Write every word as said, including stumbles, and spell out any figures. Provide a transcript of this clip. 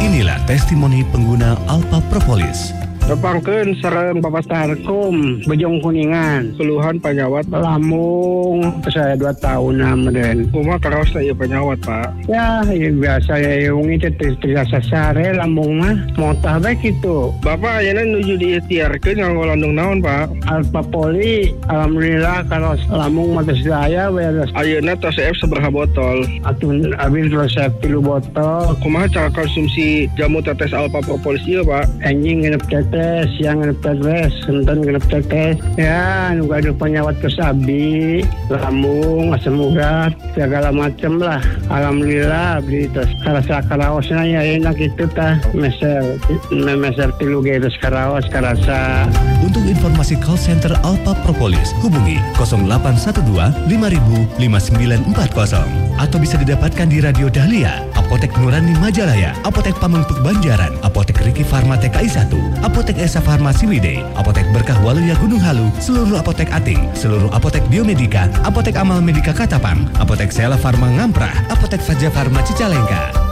Inilah testimoni pengguna Alpha Propolis. Tepangkeun sareng papasarkum Bejong Kuningan keluhan penyawat lambung saya dua tahun namun kumaha karaos ieu penyawat Pak ya ieu biasa ya yung itu terasa sare lambung mah montah bae kitu Bapak ayeuna nuju diikhtiarkeun nganggo landung naon Pak Alpha Poli alhamdulillah karaos lambung mah teh saya beres ayeuna tos resep sabaraha botol atuh abis resep tilu botol kumaha cara konsumsi jamu tetes Alpha Propolis ieu Pak anjing nginep tetes siang nginep tetes, enten nginep tetes ya, nunggu ada penyawat kesabi lambung, asam urat segala macam lah, alhamdulillah beli terus karasa karaosnya ya enak itu tah meser meser tilu geus karaos karasa. Untuk informasi call center Alpha Propolis hubungi nol delapan satu dua lima nol nol lima sembilan empat nol atau bisa didapatkan di Radio Dahlia, Apotek Nurani Majalaya, Apotek Pamengpeuk Banjaran, Apotek Riki Farma T K I satu, Apotek Esa Farma Ciwidey, Apotek Berkah Waluya Gunung Halu, seluruh apotek Ating, seluruh apotek Biomedika, Apotek Amal Medika Katapang, Apotek Sela Farma Ngamprah, Apotek Faja Farma Cicalengka.